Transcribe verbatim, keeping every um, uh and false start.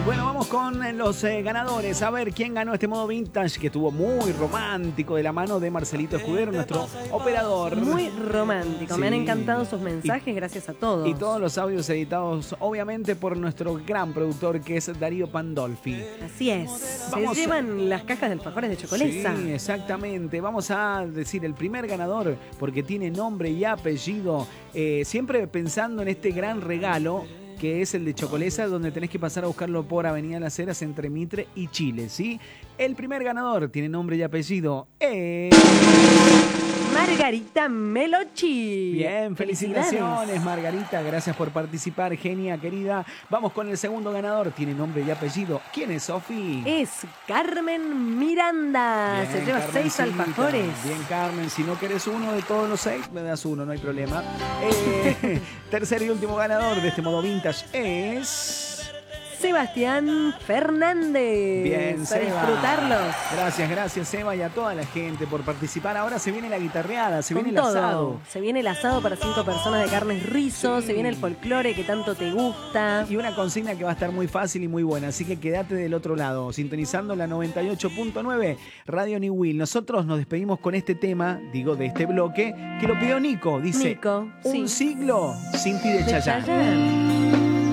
Bueno, vamos con los eh, ganadores. A ver, ¿quién ganó este modo vintage que estuvo muy romántico de la mano de Marcelito Escudero, nuestro operador? Muy romántico. Sí. Me han encantado sus mensajes, y, gracias a todos. Y todos los audios editados, obviamente, por nuestro gran productor que es Darío Pandolfi. Así es. Vamos Se llevan las cajas de alfajores de Chocolesa. Sí, exactamente. Vamos a decir el primer ganador porque tiene nombre y apellido. Eh, siempre pensando en este gran regalo que es el de Chocolesa, donde tenés que pasar a buscarlo por Avenida Las Heras entre Mitre y Chile, ¿sí? El primer ganador tiene nombre y apellido es... Margarita Melochi. Bien, felicitaciones Margarita, gracias por participar, genia querida. Vamos con el segundo ganador, tiene nombre y apellido. ¿Quién es, Sofi? Es Carmen Miranda. Bien, Se lleva seis Carmencita. alfajores. Bien, Carmen, si no querés uno de todos los seis, me das uno, no hay problema. Eh, tercer y último ganador de este modo vintage es... Sebastián Fernández. Bien, para Seba. disfrutarlos. Gracias, gracias, Seba, y a toda la gente por participar. Ahora se viene la guitarreada, se Con viene el todo. asado. Se viene el asado para cinco personas de carnes rizo, Sí. se viene el folclore que tanto te gusta. Y una consigna que va a estar muy fácil y muy buena, así que quédate del otro lado, sintonizando la noventa y ocho punto nueve Radio New Will. Nosotros nos despedimos con este tema, digo, de este bloque, que lo pidió Nico. Dice, Nico, un sí. siglo sin ti de De Chayanne. Chayanne.